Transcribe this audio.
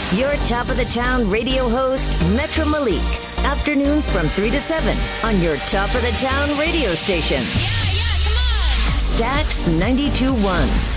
Your top of the town radio host, Metro Malik. Afternoons from 3 to 7 on your top of the town radio station. Yeah, come on. Stax 92.1.